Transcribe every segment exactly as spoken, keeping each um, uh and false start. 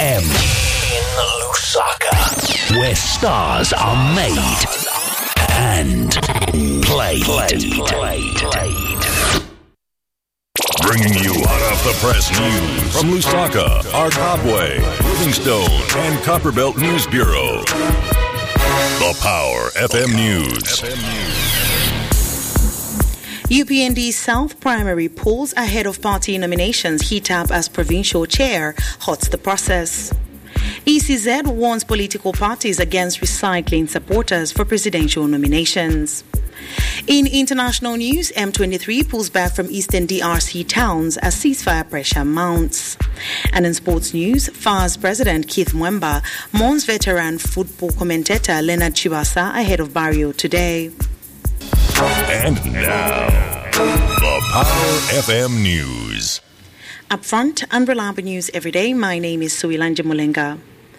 M. In Lusaka, where stars are made and played. played. played. Bringing you hot off the press news from Lusaka, Arkabwe, Livingstone, and Copperbelt News Bureau. The Power F M News. U P N D South primary polls ahead of party nominations heat up as provincial chair hots the process. E C Z warns political parties against recycling supporters for presidential nominations. In international news, M twenty-three pulls back from eastern D R C towns as ceasefire pressure mounts. And in sports news, F A S President Keith Mwemba mourns veteran football commentator Leonard Chibasa ahead of burial today. And now, the Power F M News. Up front, unreliable news every day. My name is Suilanja Mulenga.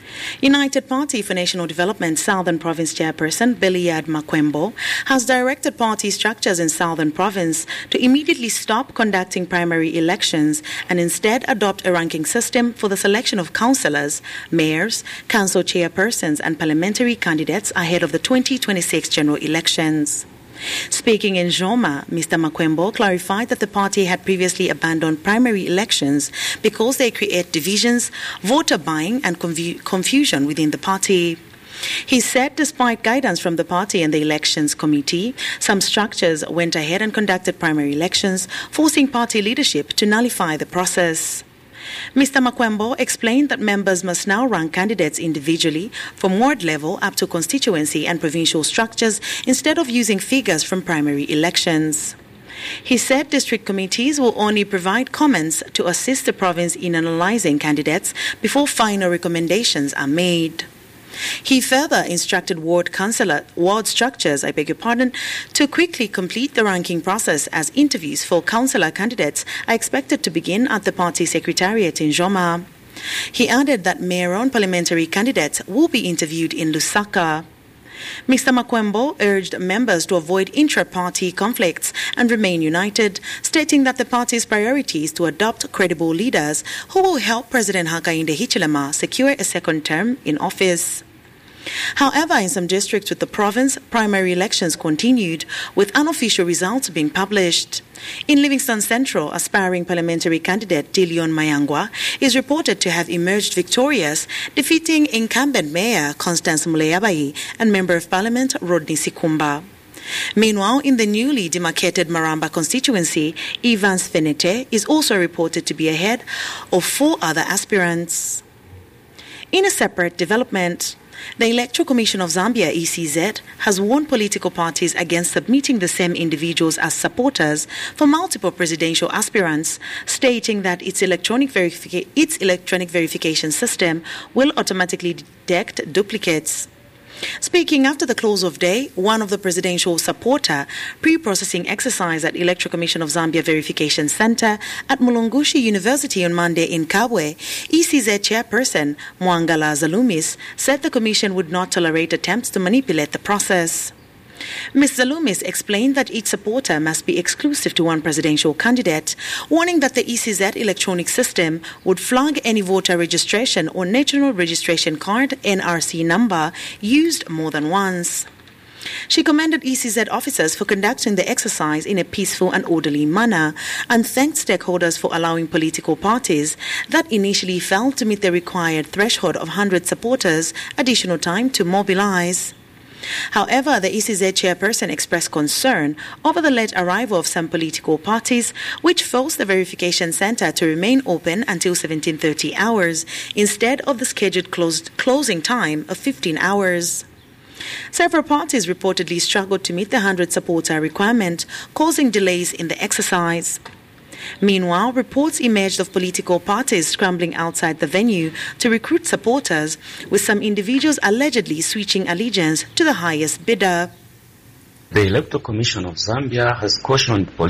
United Party for National Development Southern Province Chairperson Biliad Makwembo has directed party structures in Southern Province to immediately stop conducting primary elections and instead adopt a ranking system for the selection of councillors, mayors, council chairpersons and parliamentary candidates ahead of the twenty twenty-six general elections. Speaking in Joma, Mister Makwembo clarified that the party had previously abandoned primary elections because they create divisions, voter buying and confu- confusion within the party. He said despite guidance from the party and the elections committee, some structures went ahead and conducted primary elections, forcing party leadership to nullify the process. Mister Makwembo explained that members must now rank candidates individually from ward level up to constituency and provincial structures instead of using figures from primary elections. He said district committees will only provide comments to assist the province in analysing candidates before final recommendations are made. He further instructed ward councillor, ward structures, I beg your pardon, to quickly complete the ranking process as interviews for councillor candidates are expected to begin at the party secretariat in Joma. He added that mayoral parliamentary candidates will be interviewed in Lusaka. Mister Makwembo urged members to avoid intra-party conflicts and remain united, stating that the party's priority is to adopt credible leaders who will help President Hakainde Hichilema secure a second term in office. However, in some districts with the province, primary elections continued, with unofficial results being published. In Livingstone Central, aspiring parliamentary candidate Dilion Mayangwa is reported to have emerged victorious, defeating incumbent Mayor Constance Muleyabai and Member of Parliament Rodney Sikumba. Meanwhile, in the newly demarcated Maramba constituency, Evans Fenete is also reported to be ahead of four other aspirants. In a separate development, the Electoral Commission of Zambia, E C Z, has warned political parties against submitting the same individuals as supporters for multiple presidential aspirants, stating that its electronic, verifica- its electronic verification system will automatically detect duplicates. Speaking after the close of day, one of the presidential supporter pre-processing exercise at Electoral Commission of Zambia Verification Center at Mulungushi University on Monday in Kabwe, E C Z chairperson Mwangala Zalumis said the commission would not tolerate attempts to manipulate the process. Miz Zalumis explained that each supporter must be exclusive to one presidential candidate, warning that the E C Z electronic system would flag any voter registration or national registration card N R C number used more than once. She commended E C Z officers for conducting the exercise in a peaceful and orderly manner and thanked stakeholders for allowing political parties that initially failed to meet the required threshold of one hundred supporters additional time to mobilize. However, the E C Z chairperson expressed concern over the late arrival of some political parties, which forced the verification center to remain open until seventeen thirty hours instead of the scheduled closed closing time of fifteen hours. Several parties reportedly struggled to meet the one hundred supporter requirement, causing delays in the exercise. Meanwhile, reports emerged of political parties scrambling outside the venue to recruit supporters, with some individuals allegedly switching allegiance to the highest bidder. The Electoral Commission of Zambia has cautioned